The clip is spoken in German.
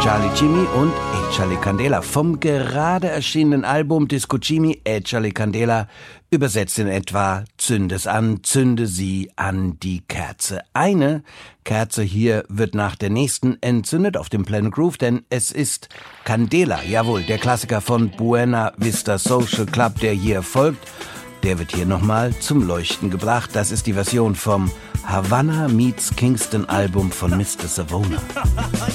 Charlie Chimi und Échale Candela vom gerade erschienenen Album Disco Chimi Échale Candela, übersetzt in etwa Zünde es an, zünde sie an die Kerze. Eine Kerze hier wird nach der nächsten entzündet auf dem Planet Groove, denn es ist Candela, jawohl, der Klassiker von Buena Vista Social Club, der hier folgt. Der wird hier nochmal zum Leuchten gebracht. Das ist die Version vom Havana Meets Kingston Album von Mr. Savona.